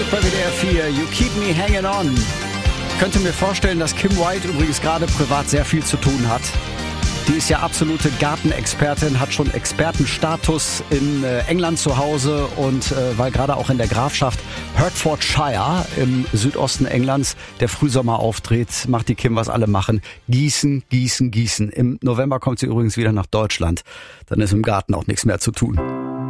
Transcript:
bei WDR 4. You keep me hanging on. Ich könnte mir vorstellen, dass Kim White übrigens gerade privat sehr viel zu tun hat. Die ist ja absolute Gartenexpertin, hat schon Expertenstatus in England zu Hause und weil gerade auch in der Grafschaft Hertfordshire im Südosten Englands der Frühsommer auftritt, macht die Kim, was alle machen. Gießen, gießen, gießen. Im November kommt sie übrigens wieder nach Deutschland. Dann ist im Garten auch nichts mehr zu tun.